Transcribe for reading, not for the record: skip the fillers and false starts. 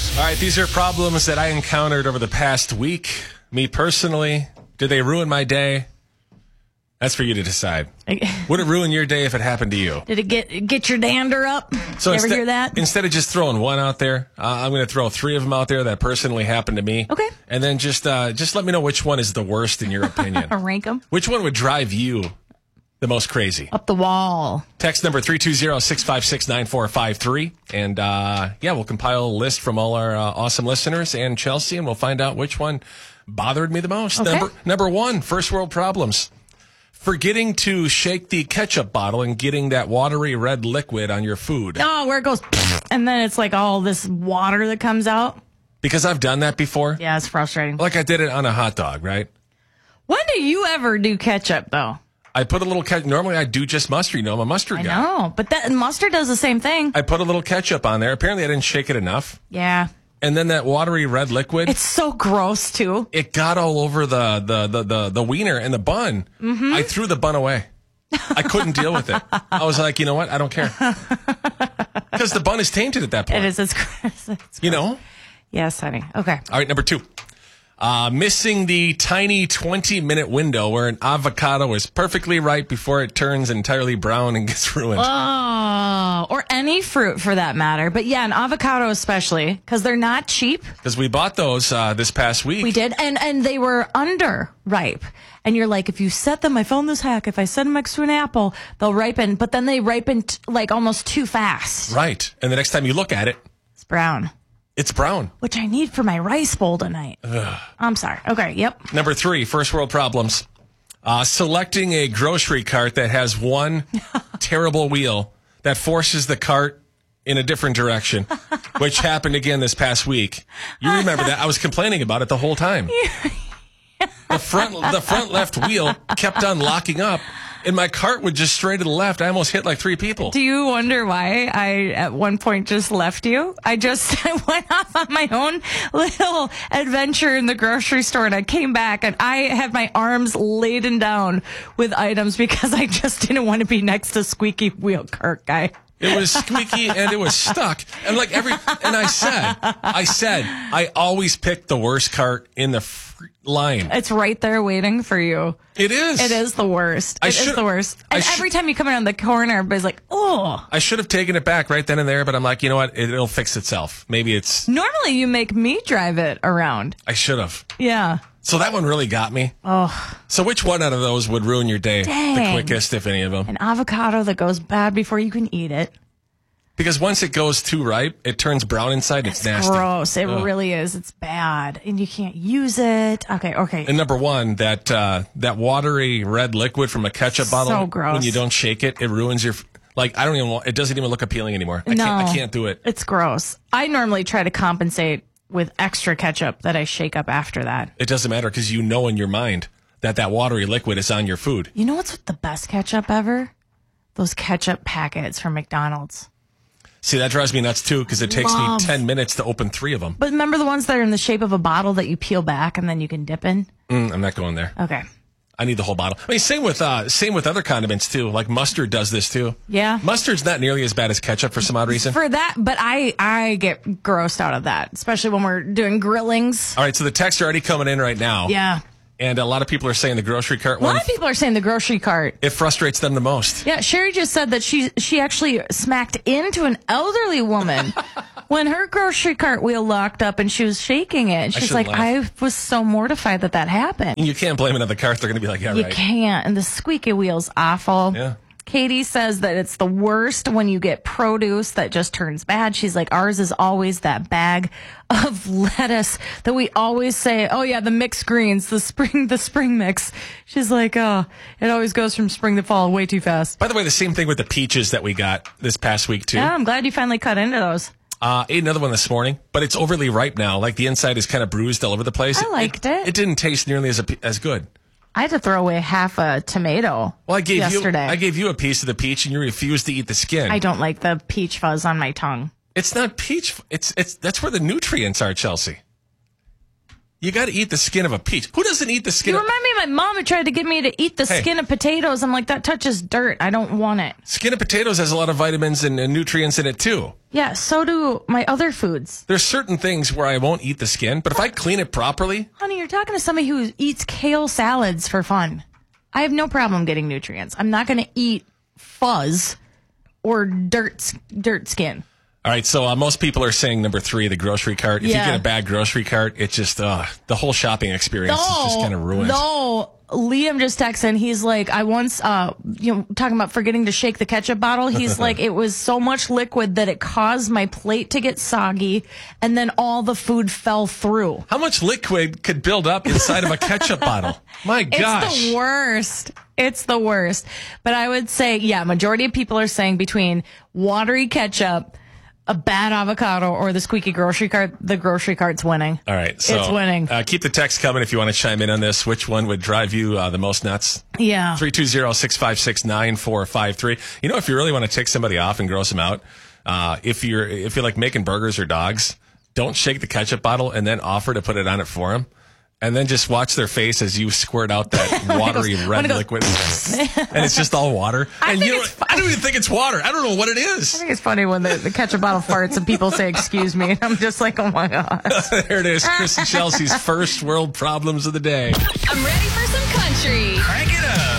All right, these are problems that I encountered over the past week. Me personally, did they ruin my day? That's for you to decide. Would it ruin your day if it happened to you? Did it get your dander up? So you ever hear that? Instead of just throwing one out there, I'm going to throw 3 of them out there that personally happened to me. Okay. And then just let me know which one is the worst in your opinion. Rank them. Which one would drive you the most crazy? Up the wall. Text number 320-656-9453. And, we'll compile a list from all our awesome listeners and Chelsea, and we'll find out which one bothered me the most. Okay. Number 1, first world problems. Forgetting to shake the ketchup bottle and getting that watery red liquid on your food. Oh, where it goes, and then it's like all this water that comes out. Because I've done that before. Yeah, it's frustrating. Like I did it on a hot dog, right? When do you ever do ketchup, though? I put a little ketchup. Normally I do just mustard. You know, I'm a mustard guy. I know, but that mustard does the same thing. I put a little ketchup on there. Apparently I didn't shake it enough. Yeah. And then that watery red liquid. It's so gross, too. It got all over the wiener and the bun. Mm-hmm. I threw the bun away. I couldn't deal with it. I was like, you know what? I don't care. Because the bun is tainted at that point. It is. It's gross. You know? Yes, honey. Okay. All right, number 2. Missing the tiny 20-minute window where an avocado is perfectly ripe before it turns entirely brown and gets ruined. Oh, or any fruit for that matter. But yeah, an avocado especially, because they're not cheap. Because we bought those this past week. We did, and they were under ripe. And you're like, if you set them, I found this hack, if I set them next to an apple, they'll ripen. But then they ripen like almost too fast. Right. And the next time you look at it, it's brown. It's brown. Which I need for my rice bowl tonight. Ugh. I'm sorry. Okay, yep. Number 3, first world problems. Selecting a grocery cart that has one terrible wheel that forces the cart in a different direction, which happened again this past week. You remember that? I was complaining about it the whole time. The front left wheel kept on locking up, and my cart would just stray to the left. I almost hit like 3 people. Do you wonder why I, at one point, just left you? I went off on my own little adventure in the grocery store, and I came back, and I had my arms laden down with items because I just didn't want to be next to squeaky wheel cart guy. It was squeaky and it was stuck. And I said, I always pick the worst cart in the line. It's right there waiting for you. It is. It is the worst. It is the worst. And every time you come around the corner, everybody's like, oh. I should have taken it back right then and there, but I'm like, you know what? It'll fix itself. Maybe it's. Normally you make me drive it around. I should have. Yeah. So that one really got me. Oh. So which one out of those would ruin your day the quickest, if any of them? An avocado that goes bad before you can eat it. Because once it goes too ripe, it turns brown inside. It's nasty. Gross. It really is. It's bad. And you can't use it. Okay. And number 1, that watery red liquid from a ketchup bottle. So gross. When you don't shake it, it ruins your... Like, I don't even want... It doesn't even look appealing anymore. I can't do it. It's gross. I normally try to compensate with extra ketchup that I shake up after that. It doesn't matter because you know in your mind that watery liquid is on your food. You know what's the best ketchup ever? Those ketchup packets from McDonald's. See, that drives me nuts, too, because it takes me 10 minutes to open 3 of them. But remember the ones that are in the shape of a bottle that you peel back and then you can dip in? I'm not going there. Okay. I need the whole bottle. I mean, same with other condiments, too. Like mustard does this, too. Yeah. Mustard's not nearly as bad as ketchup for some odd reason. For that, but I get grossed out of that, especially when we're doing grillings. All right, so the texts are already coming in right now. Yeah. And a lot of people are saying the grocery cart one. A lot of people are saying the grocery cart. It frustrates them the most. Yeah, Sherry just said that she actually smacked into an elderly woman when her grocery cart wheel locked up and she was shaking it. She's like, I was so mortified that happened. And you can't blame it on the cart. They're going to be like, yeah, you right. You can't. And the squeaky wheel's awful. Yeah. Katie says that it's the worst when you get produce that just turns bad. She's like, ours is always that bag of lettuce that we always say, oh yeah, the mixed greens, the spring mix. She's like, oh, it always goes from spring to fall way too fast. By the way, the same thing with the peaches that we got this past week too. Yeah, I'm glad you finally cut into those. Ate another one this morning, but it's overly ripe now. Like the inside is kind of bruised all over the place. I liked it. It didn't taste nearly as good. I had to throw away half a tomato yesterday. I gave you a piece of the peach, and you refused to eat the skin. I don't like the peach fuzz on my tongue. It's not peach. It's that's where the nutrients are, Chelsea. You got to eat the skin of a peach. Who doesn't eat the skin You of... remind me of my mom who tried to get me to eat the skin of potatoes. I'm like, that touches dirt. I don't want it. Skin of potatoes has a lot of vitamins and nutrients in it, too. Yeah, so do my other foods. There's certain things where I won't eat the skin, but if I clean it properly... Honey, you're talking to somebody who eats kale salads for fun. I have no problem getting nutrients. I'm not going to eat fuzz or dirt skin. All right, so most people are saying number 3, the grocery cart. If you Yeah. get a bad grocery cart, it just, the whole shopping experience is just kind of ruined. No, Liam just texted. He's like, I once, talking about forgetting to shake the ketchup bottle. He's like, it was so much liquid that it caused my plate to get soggy, and then all the food fell through. How much liquid could build up inside of a ketchup bottle? My gosh. It's the worst. It's the worst. But I would say, yeah, majority of people are saying between watery ketchup, a bad avocado, or the squeaky grocery cart, the grocery cart's winning. All right. So it's winning. Keep the text coming if you want to chime in on this. Which one would drive you the most nuts? Yeah. 320-656-9453. You know, if you really want to tick somebody off and gross them out, if you're like making burgers or dogs, don't shake the ketchup bottle and then offer to put it on it for them. And then just watch their face as you squirt out that watery red liquid. And it's just all water. And I don't even think it's water. I don't know what it is. I think it's funny when the ketchup bottle farts and people say, excuse me. And I'm just like, oh my God. There it is. Chris and Chelsea's first world problems of the day. I'm ready for some country. Crank